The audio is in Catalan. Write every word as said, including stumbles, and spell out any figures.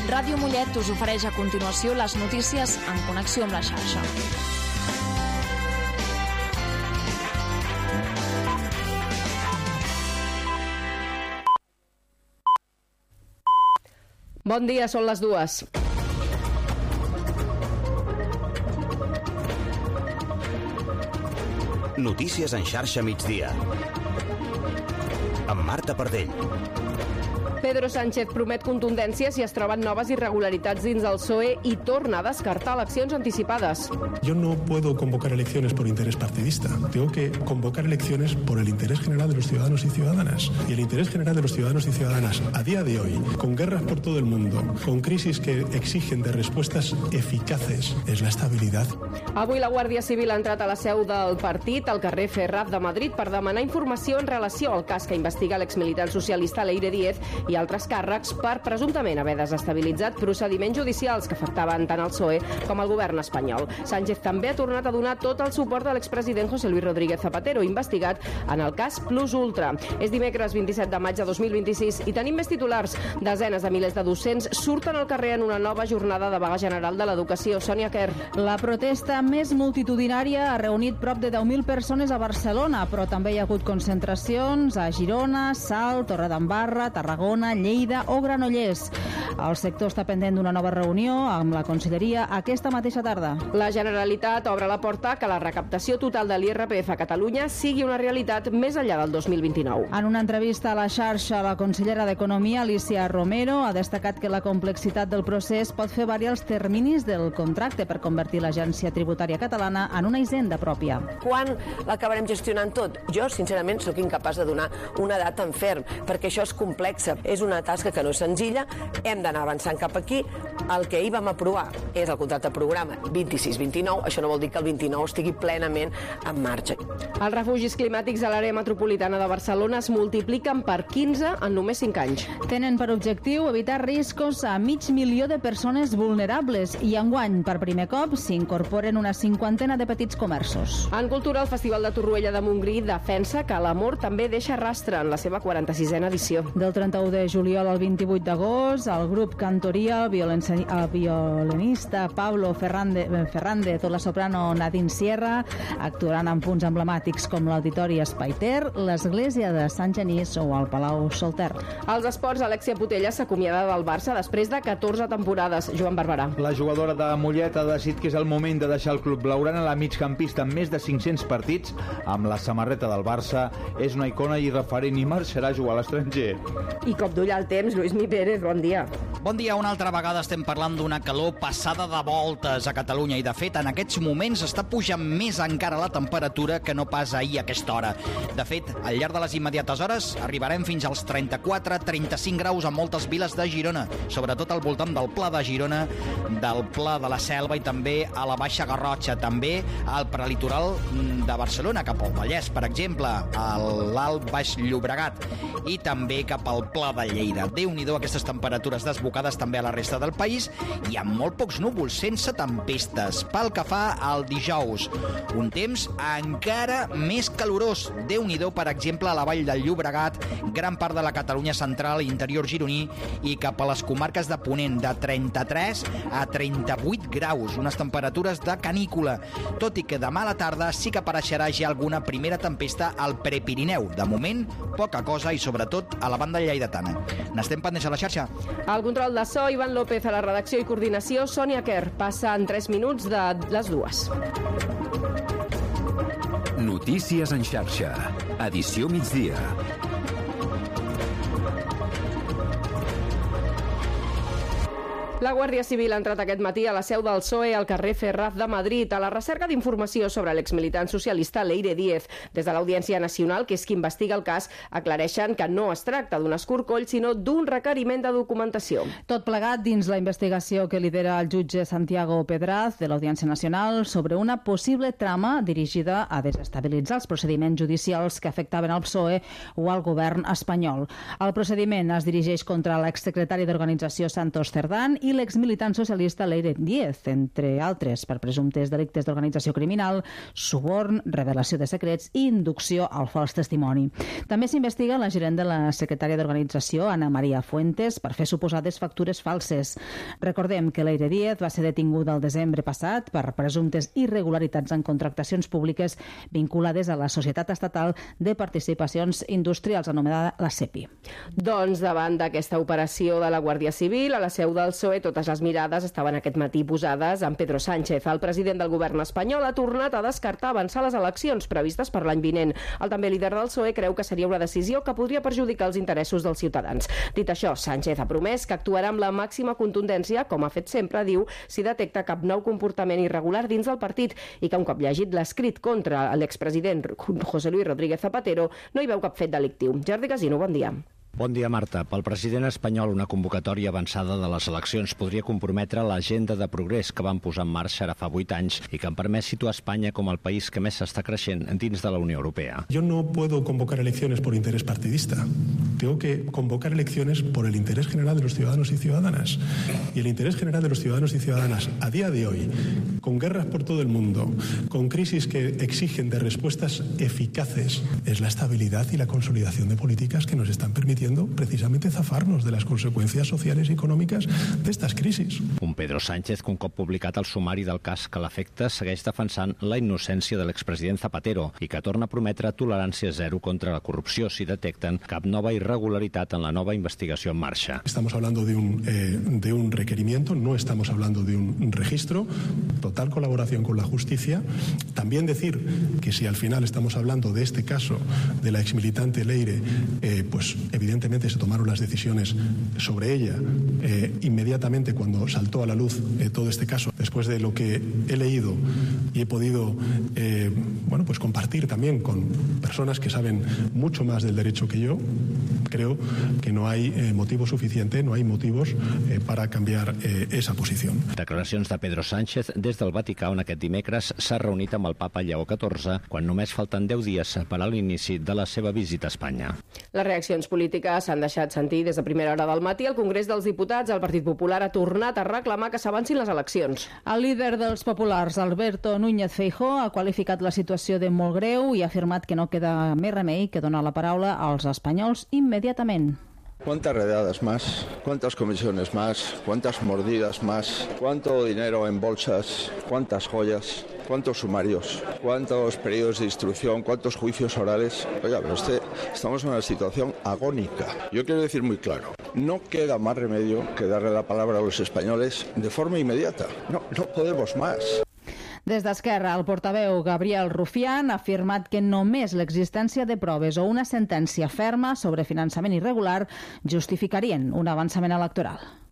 Ràdio Mollet us ofereix a continuació les notícies en connexió amb la xarxa. Bon dia, són les dues. Notícies en xarxa migdia. Amb Marta Pardell. Pedro Sánchez promet contundència si es troben noves irregularidades dins del P S O E i torna a descartar eleccions anticipades. Yo no puedo convocar elecciones por interés partidista. Tengo que convocar elecciones por el interés general de los ciudadanos y ciudadanas. Y el interés general de los ciudadanos y ciudadanas a día de hoy, con guerras por todo el mundo, con crisis que exigen de respuestas eficaces, es la estabilidad. Avui la Guàrdia Civil ha entrat a la seu del partit al carrer Ferraz de Madrid per demanar informació en relació al cas que investiga l'exmilitant socialista Leire Díez i altres càrrecs per presumptament haver desestabilitzat procediments judicials que afectaven tant el P S O E com el govern espanyol. Sánchez també ha tornat a donar tot el suport a l'expresident José Luis Rodríguez Zapatero, investigat en el cas Plus Ultra. És dimecres vint-i-set de maig de dos mil vint-i-sis i tenim més titulars. Desenes de milers de docents surten al carrer en una nova jornada de vaga general de l'educació. Sònia Quer. La protesta més multitudinària ha reunit prop de deu mil persones a Barcelona, però també hi ha hagut concentracions a Girona, Salt, Torredembarra, Tarragona, Lleida o Granollers. El sector està pendent d'una nova reunió amb la Conselleria aquesta mateixa tarda. La Generalitat obre la porta que la recaptació total de l'I R P F a Catalunya sigui una realitat més enllà del dos mil vint-i-nou. En una entrevista a la xarxa, la consellera d'Economia, Alicia Romero, ha destacat que la complexitat del procés pot fer variar els terminis del contracte per convertir l'Agència Tributària Catalana en una hisenda pròpia. Quan l'acabarem gestionant tot? Jo, sincerament, sóc incapaç de donar una data en ferm, perquè això és complex. És una tasca que no és senzilla, hem d'anar avançant cap aquí. El que ahir vam aprovar és el contracte programa vint-i-sis vint-i-nou, això no vol dir que el vint-i-nou estigui plenament en marxa. Els refugis climàtics a l'àrea metropolitana de Barcelona es multipliquen per quinze en només cinc anys. Tenen per objectiu evitar riscos a mig milió de persones vulnerables i enguany, per primer cop, s'incorporen una cinquantena de petits comerços. En cultura, el Festival de Torroella de Montgrí defensa que l'amor també deixa rastre en la seva quaranta-sisena edició. Del trenta-u de juliol al vint-i-vuit d'agost, el grup Cantoria, el, el violinista Pablo Ferrande, Ferrande, tot la soprano Nadine Sierra, actuaran en punts emblemàtics com l'Auditori Espai Ter, l'Església de Sant Genís o el Palau Solter. Als esports, Alexia Putellas s'acomiada del Barça després de catorze temporades. Joan Barberà. La jugadora de Mollet ha decidit que és el moment de deixar el club blaugrana. La migcampista amb més de cinc-cents partits amb la samarreta del Barça és una icona i referent i marxarà a jugar a l'estranger. I cop d'ull al temps, Lluís Mi Pérez, bon dia. Bon dia, una altra vegada estem parlant d'una calor passada de voltes a Catalunya i de fet en aquests moments està pujant més encara la temperatura que no pas ahir a aquesta hora. De fet, al llarg de les immediates hores arribarem fins als trenta-quatre trenta-cinc graus a moltes viles de Girona, sobretot al voltant del Pla de Girona, del Pla de la Selva i també a la Baixa Garrotxa, també al prelitoral de Barcelona, cap al Vallès, per exemple, a l'Alt Baix Llobregat i també cap al Pla de Lleida. Déu-n'hi-do aquestes temperatures desbocades també a la resta del país i amb molt pocs núvols, sense tempestes. Pel que fa al dijous, un temps encara més calorós. Déu-n'hi-do, per exemple, a la Vall del Llobregat, gran part de la Catalunya central i interior gironí i cap a les comarques de Ponent, de trenta-tres a trenta-vuit graus, unes temperatures de canícula, tot i que demà a la tarda sí que apareixerà ja alguna primera tempesta al Prepirineu. De moment, poca cosa i sobretot a la banda lleidatana. N'estem pendents a la xarxa. Al control de so, Ivan López, a la redacció i coordinació, Sònia Quer. Passa en tres minuts de les dues. Notícies en xarxa. Edició migdia. La Guàrdia Civil ha entrat aquest matí a la seu del P S O E al carrer Ferraz de Madrid a la recerca d'informació sobre l'exmilitant socialista Leire Díez. Des de l'Audiència Nacional, que és qui investiga el cas, aclareixen que no es tracta d'un escorcoll, sinó d'un requeriment de documentació. Tot plegat dins la investigació que lidera el jutge Santiago Pedraz de l'Audiència Nacional sobre una possible trama dirigida a desestabilitzar els procediments judicials que afectaven al P S O E o al govern espanyol. El procediment es dirigeix contra l'exsecretari d'Organització Santos Cerdán i l'exmilitant socialista Leire Díez, entre altres, per presumptes delictes d'organització criminal, suborn, revelació de secrets i inducció al fals testimoni. També s'investiga la gerent de la secretària d'organització, Ana María Fuentes, per fer suposades factures falses. Recordem que Leire Díez va ser detinguda el desembre passat per presumptes irregularitats en contractacions públiques vinculades a la Societat Estatal de Participacions Industrials, anomenada la SEPI. Doncs davant d'aquesta operació de la Guàrdia Civil, a la seu del P S O E, totes les mirades estaven aquest matí posades en Pedro Sánchez. El president del govern espanyol ha tornat a descartar avançar les eleccions previstes per l'any vinent. El també líder del P S O E creu que seria una decisió que podria perjudicar els interessos dels ciutadans. Dit això, Sánchez ha promès que actuarà amb la màxima contundència, com ha fet sempre, diu, si detecta cap nou comportament irregular dins del partit i que un cop llegit l'escrit contra l'expresident José Luis Rodríguez Zapatero no hi veu cap fet delictiu. Jordi Casino, bon dia. Bon dia, Marta. Pel president espanyol, una convocatòria avançada de les eleccions podria comprometre l'agenda de progrés que van posar en marxa ara fa vuit anys i que han permès situar Espanya com el país que més s'està creixent dins de la Unió Europea. Yo no puedo convocar elecciones por interés partidista. Tengo que convocar elecciones por el interés general de los ciudadanos y ciudadanas. Y el interés general de los ciudadanos y ciudadanas a día de hoy, con guerras por todo el mundo, con crisis que exigen de respuestas eficaces, es la estabilidad y la consolidación de políticas que nos están permitiendo precisamente zafarnos de las consecuencias sociales y econòmiques d'estes crisis. Un Pedro Sánchez que un cop publicat el sumari del cas que l'afecta segueix defensant la innocència de l'expresident Zapatero i que torna a prometre tolerància zero contra la corrupció si detecten cap nova irregularitat en la nova investigació en marxa. Estamos hablando de un, eh, de un requerimiento, no estamos hablando de un registro, total colaboración con la justicia. También decir que si al final estamos hablando de este caso de la exmilitante Leire, eh, pues evidentemente Evidentemente se tomaron las decisiones sobre ella eh, inmediatamente cuando saltó a la luz eh, todo este caso. Después de lo que he leído y he podido eh, bueno, pues compartir también con personas que saben mucho más del derecho que yo, creo que no hay eh, motivo suficiente, no hay motivos eh, para cambiar eh, esa posición. Declaracions de Pedro Sánchez des del Vaticà, on aquest dimecres s'ha reunit amb el papa Lleó catorze, quan només falten deu dies per a l'inici de la seva visita a Espanya. Les reaccions polítiques s'han deixat sentir des de primera hora del matí. Al Congrés dels Diputats, el Partit Popular ha tornat a reclamar que s'avancin les eleccions. El líder dels populars, Alberto Núñez Feijóo, ha qualificat la situació de molt greu i ha afirmat que no queda més remei que donar la paraula als espanyols immediatament. ¿Cuántas redadas más? ¿Cuántas comisiones más? ¿Cuántas mordidas más? ¿Cuánto dinero en bolsas? ¿Cuántas joyas? ¿Cuántos sumarios? ¿Cuántos periodos de instrucción? ¿Cuántos juicios orales? Oiga, pero este, estamos en una situación agónica. Yo quiero decir muy claro, no queda más remedio que darle la palabra a los españoles de forma inmediata. No, no podemos más. Des d'Esquerra, el portaveu Gabriel Rufián ha afirmat que només l'existència de proves o una sentència ferma sobre finançament irregular justificarien un avançament electoral.